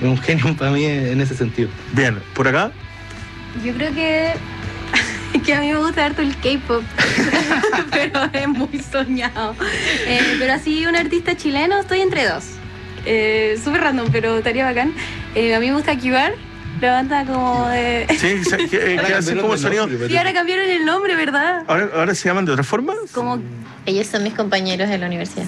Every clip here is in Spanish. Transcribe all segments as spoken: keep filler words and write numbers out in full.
un genio para mí en ese sentido. Bien, ¿por acá? Yo creo que, que a mí me gusta harto el K-pop, pero es muy soñado. Eh, pero así un artista chileno, estoy entre dos. Eh, Súper random, pero estaría bacán. Eh, a mí me gusta Kibar, la banda como de... Sí, que, que hacen como sonido. Sí, ahora cambiaron el nombre, ¿verdad? ¿Ahora, ahora se llaman de otra forma? Como... Ellos son mis compañeros de la universidad.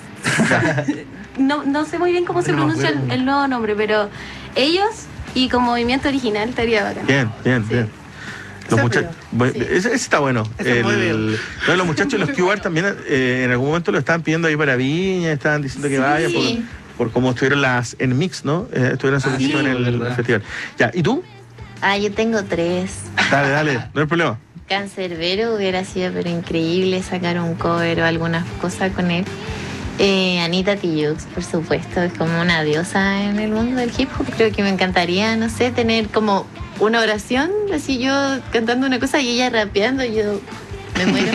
No, no sé muy bien cómo se no pronuncia el, el nuevo nombre, pero ellos y con movimiento original estaría bacán. Bien, bien, Sí. bien. Los muchachos, Sí. ese, ese está bueno. Ese es muy bien. No, los muchachos, los Q R también eh, en algún momento lo estaban pidiendo ahí para Viña, estaban diciendo que Sí. vaya por, por cómo estuvieron las en Mix, ¿no? Eh, estuvieron en Ah, sí, sí, en el, verdad. festival. Ya, ¿y tú? Ah, yo tengo tres. Dale, dale, no hay problema. Cancerbero hubiera sido pero increíble sacar un cover o algunas cosas con él. Eh, Anita Tijoux, por supuesto, es como una diosa en el mundo del hip hop. Creo que me encantaría, no sé, tener como una oración, así yo cantando una cosa y ella rapeando, yo me muero.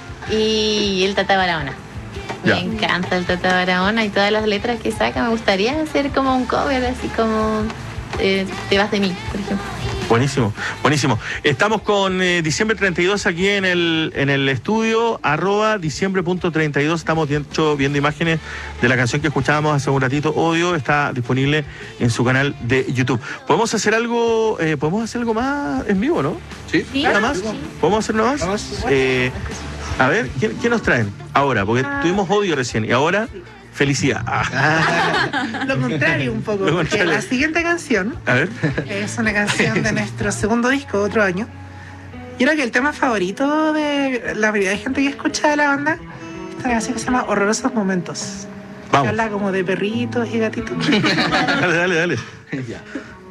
Y el Tata Barahona. Ya. Me encanta el Tata Barahona y todas las letras que saca. Me gustaría hacer como un cover, así como eh, Te vas de mí, por ejemplo. Buenísimo, buenísimo. Estamos con eh, diciembre treinta y dos aquí en el, en el estudio, arroba diciembre punto treinta y dos. Estamos de hecho viendo imágenes de la canción que escuchábamos hace un ratito. Odio está disponible en su canal de YouTube. ¿Podemos hacer algo, eh, podemos hacer algo más en vivo, no? Sí. Sí. ¿Nada más? ¿Podemos hacer nada más? Nada más. Eh, a ver, ¿qué, qué nos traen ahora? Porque tuvimos odio recién y ahora felicidad. Ah, Lo contrario un poco, Lo porque contrario. la siguiente canción a ver. es una canción de nuestro segundo disco, Otro Año. Yo creo que el tema favorito de la mayoría de gente que escucha de la banda, esta canción que se llama Horrorosos Momentos. Que Vamos. habla como de perritos y gatitos. Dale, dale, dale. Ya.